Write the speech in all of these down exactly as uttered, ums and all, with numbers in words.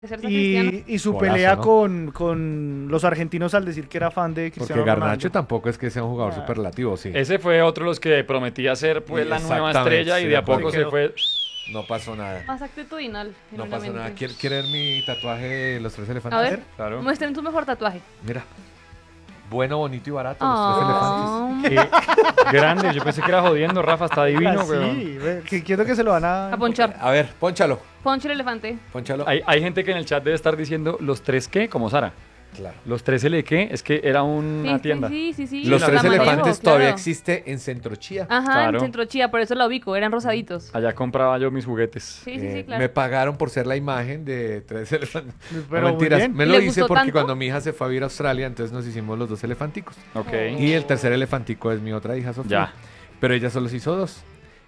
Y, y su Golazo, pelea ¿no? con, con los argentinos al decir que era fan de Cristiano Porque Garnacho Ronaldo. tampoco es que sea un jugador Ah. superlativo, sí. Ese fue otro de los que prometía ser pues la nueva Exactamente, estrella y sí, de de a poco acuerdo. se fue. No pasó nada. Más actitudinal. No pasó genuinamente. nada. ¿Quiere, quiere ver mi tatuaje de los tres elefantes? A ver, Claro. muestren tu mejor tatuaje. Mira. Bueno, bonito y barato, los tres elefantes. Ah, Qué grande, yo pensé que era jodiendo, Rafa, está divino, Ah, weón. sí, ve, que quiero que se lo van a... a ponchar. A ver, pónchalo. Ponche el elefante. Pónchalo. Hay, hay gente que en el chat debe estar diciendo los tres qué, como Sara. Claro. Los tres L qué, es que era una Sí, tienda. Sí, sí, sí. Los la tres manejo, elefantes claro. todavía existe en Centro Chía. Ajá, Claro. en Centro Chía, por eso la ubico, eran rosaditos. Allá compraba yo mis juguetes. Sí, sí, Eh, sí, claro. Me pagaron por ser la imagen de tres elefantes. Pero no, muy mentiras, bien. me ¿Y lo le hice gustó porque tanto? cuando mi hija se fue a vivir a Australia, entonces nos hicimos los dos elefanticos. Ok. Y el tercer elefantico es mi otra hija, Sofía. Ya. Pero ella solo se hizo dos.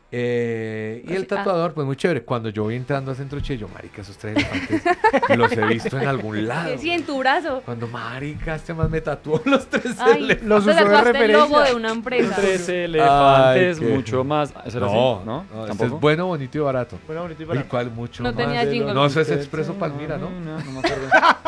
Eh, y Pues el sí, ah. tatuador, pues muy chévere. Cuando yo voy entrando a Centro Chía, yo, marica, esos tres elefantes los he visto en algún lado. Sí, en tu brazo. Cuando, marica, este más me tatuó los tres Ay, elefantes. Los te usó de tatuaste el referencia. logo de una empresa. Tres elefantes, Ay, qué- mucho más. ¿Eso era No, así? ¿No? no, este ¿Tampoco? es bueno, bonito y barato. Bueno, bonito y ¿Y barato. cuál mucho No más? tenía de lo- jingle. No, eso es Expreso Palmira, ¿no? No, no me acuerdo.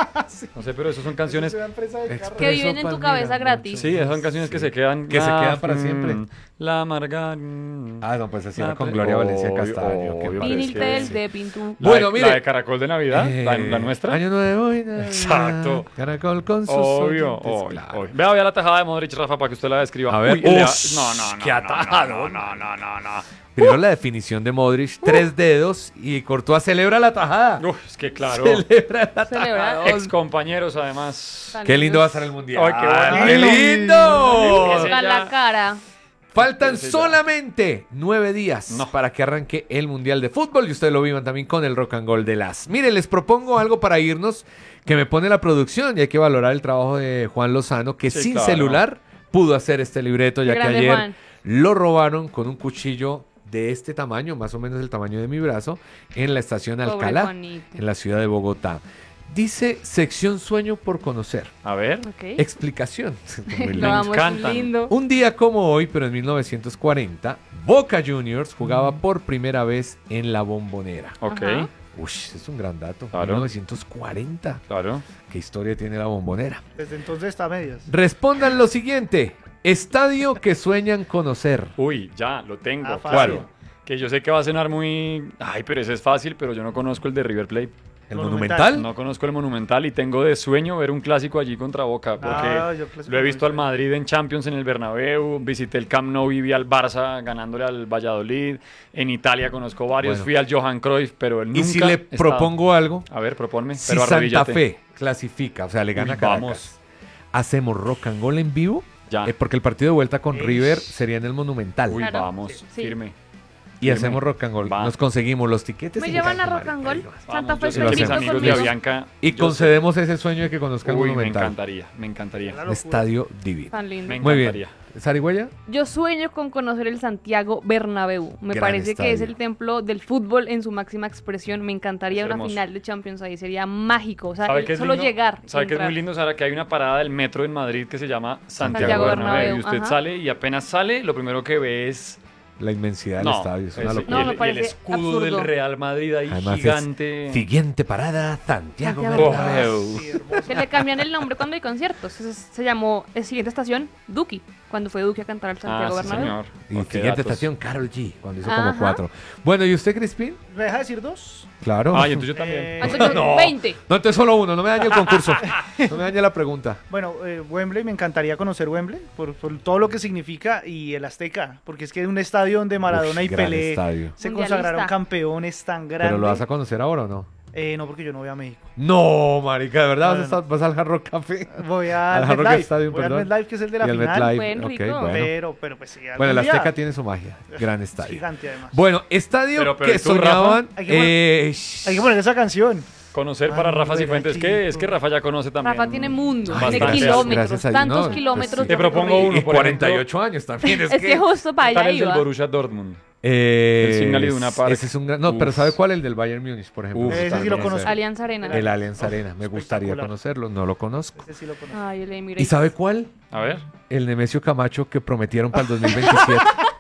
No sé, pero eso son canciones. Es una empresa de carro. Expreso Que viven en tu Palmira, cabeza gratis. mucho. Sí, esas son canciones que se quedan. Que se la- quedan para mm, siempre. La amarga. mm, Ah, no, pues así la era con pre- Gloria Valencia Obvio, Castaño. qué obvio, padre. Vinil que Tel sí. de Pintu. La Bueno, de- mire. La de Caracol de Navidad, la, Eh, la nuestra. Año nuevo y Navidad. Exacto. Caracol con sus Obvio, oyentes, obvio, claro. obvio. Vea, vea la tajada de Modric, Rafa, para que usted la describa. A ver. Uy, le da- Ush, no, no, no. qué no, atajado. No, no, no, no, no. Primero la definición de Modric, tres dedos y Courtois celebra la tajada. Uf, es que claro. Celebra la Celebra. tajada. Ex compañeros, además. Tan Qué lindo va a lindos. ser el mundial. Ay, qué bonito. ¡Qué lindo! Ese Toca ya- la cara. Faltan Ese ya. solamente nueve días No. para que arranque el Mundial de Fútbol y ustedes lo vivan también con el Rock and Roll de las. Mire, les propongo algo para irnos que me pone la producción y hay que valorar el trabajo de Juan Lozano, que Sí, sin claro. celular pudo hacer este libreto, ya Qué que grande, ayer Juan. lo robaron con un cuchillo de este tamaño, más o menos el tamaño de mi brazo, en la estación Pobre Alcalá, Juanito. en la ciudad de Bogotá. Dice sección sueño por conocer. A ver. Ok. Explicación. Muy Lo lindo. amo, es encantan. lindo. Un día como hoy, pero en mil novecientos cuarenta, Boca Juniors jugaba por primera vez en la Bombonera. Ok, Ajá. Uy, es un gran dato. Claro. mil novecientos cuarenta. claro. ¿Qué historia tiene la Bombonera? Desde entonces está a medias. Respondan lo siguiente. Estadio que sueñan conocer. Uy, ya, lo tengo. Ah, claro. fácil. Que yo sé que va a sonar muy. Ay, pero ese es fácil, pero yo no conozco el de River Plate. ¿El Monumental. Monumental? No conozco el Monumental y tengo de sueño ver un clásico allí contra Boca. Porque Ah, yo clásico lo he visto no al vi. Madrid en Champions en el Bernabéu, visité el Camp Nou y vi al Barça ganándole al Valladolid. En Italia conozco varios, Bueno. fui al Johan Cruyff, pero él nunca Y si le he estado- propongo algo, A ver, proponme. si pero Santa arrodíllate. Fe clasifica, o sea, le gana Uy, a Caracas, vamos. hacemos rock and roll en vivo, Ya. eh, porque el partido de vuelta con Ish. River sería en el Monumental. Uy, Claro. vamos, Sí. firme. y firme. hacemos rock and roll. Va. Nos conseguimos los tiquetes. ¿Me y llevan a marica, Rock and ahí Roll? vas. Santa Vamos, Fe yo es sé lo que mis hacemos. amigos de conmigo. Avianca. Y yo concedemos ese sueño de que conozca el sé- Uy, me Monumental. encantaría, me encantaría. La locura. Estadio divino. Tan lindo. Me Muy bien. encantaría. ¿Sarigüeya? Yo sueño con conocer el Santiago Bernabéu. Me Gran parece que es estadio. el templo del fútbol en su máxima expresión. Me encantaría Es una hermoso. final de Champions ahí. Sería mágico. O sea, ¿Sabe el- qué es solo lindo? llegar. y ¿Sabe qué es entrar. muy lindo, Sara? Que hay una parada del metro en Madrid que se llama Santiago, Santiago Bernabéu. Bernabéu, Y usted ajá. sale y apenas sale, lo primero que ve es... La inmensidad del No, estadio. Es una ese- locura. No, y me el, y el parece escudo absurdo. del Real Madrid ahí Además es gigante. Siguiente parada, Santiago, Santiago Bernabéu. Sí, hermoso. Que le cambian el nombre cuando hay conciertos. Ese se llamó, la siguiente estación, Duki. Cuando fue Duki a cantar al Ah, Santiago sí, Bernabéu. señor. Y Oh, qué siguiente datos. estación, Karol G, cuando hizo Ajá. como cuatro. Bueno, ¿y usted, Crispín? ¿Me deja decir dos? Claro. Ah, y entonces yo también. Eh, Entonces, No. veinte. No, entonces solo uno, no me dañe el concurso. No me dañe la pregunta. Bueno, eh, Wembley, me encantaría conocer Wembley por, por todo lo que significa y el Azteca, porque es que es un estadio donde Maradona Uf, y gran Pelé estadio. se Mundialista. consagraron campeones tan grandes. ¿Pero lo vas a conocer ahora o no? Eh, no, porque yo no voy a México. No, marica, ¿de verdad No, vas, no, a estar- vas al Hard Rock Café? Voy Al al Hard Rock MetLife, Stadium, voy al perdón. MetLife, que es el de la Y al final. MetLife, Buen ok, rico. bueno. Pero, pero pues sí. Bueno, algún el día. Azteca tiene su magia. Gran Es estadio. gigante además. Bueno, estadio Pero, pero, que ¿y tú, Rafa? soñaban... Hay que poner- eh, Hay que poner esa canción. Conocer Ay, para no, Rafa bueno, Cifuentes, aquí, que es que pues. Rafa ya conoce también. Rafa tiene mundo Ay, de gracias, kilómetros, gracias a- tantos no, pues, kilómetros. te de propongo recorrido. uno, y por cuarenta y ejemplo. ocho años también. Es, Es que justo para ¿Qué tal allá el del iba. Borussia Dortmund? Eh, El Signal Iduna Park. Ese es un gran... No, Uf. pero ¿sabe cuál? El del Bayern Múnich, por ejemplo. Uf, Ese sí también lo ese. conozco. Allianz Arena. El Allianz Arena. Me gustaría espectacular. conocerlo. No lo conozco. Ese sí lo conozco. Ay, el Emirates. ¿Y sabe cuál? A ver. El Nemesio Camacho que prometieron para el dos mil veintisiete.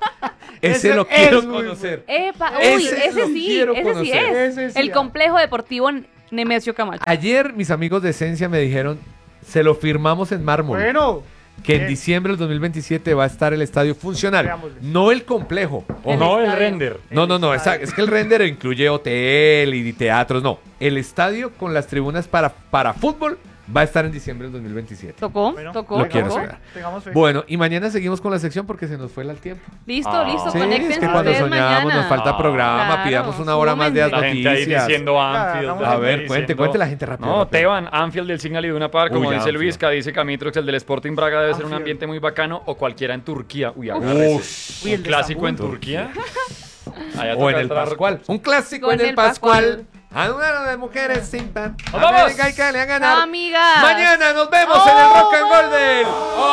Ese, Ese lo es quiero muy conocer. Epa, uy, Ese ese, lo sí, quiero ese sí conocer. es. Ese sí, el ah. complejo deportivo Nemesio Camacho. Ayer mis amigos de Esencia me dijeron, se lo firmamos en mármol. Bueno. Que en Bien. diciembre del dos mil veintisiete va a estar el estadio funcional, Veámosle. no el complejo. O El no el estadio. render. No, no, no, El esa- estadio. es que el render incluye hotel y teatros, no. El estadio con las tribunas para, para fútbol va a estar en diciembre del dos mil veintisiete. ¿Tocó? Bueno, ¿Tocó? Lo quiero ¿Tocó? saber. Tengamos fe. Bueno, y mañana seguimos con la sección porque se nos fue el tiempo. Listo, Ah. listo, Sí, conéctense es que cuando ustedes soñamos mañana. nos falta Ah, programa, claro, pidamos una hora más de las La gente ahí noticias. diciendo Anfield. hagamos la A gente ver, cuente, diciendo- cuente la gente rápido. No, rápido. Teban, Anfield del Signal Iduna Park, como Uy, dice Anfield. Luisca, dice Camitrox, el del Sporting Braga debe ser un Anfield. ambiente muy bacano, o cualquiera en Turquía. Uy, Uf. agárrese. Uy, el Un de clásico en Estambul. Turquía. Allá O toca en el entrar- Pascual. Un clásico Con en el el Pascual. Pascual. A una de mujeres sin pan. ¡Nos vamos! América y Cali a ganar. Amigas. Mañana nos vemos en el Rock and Roll del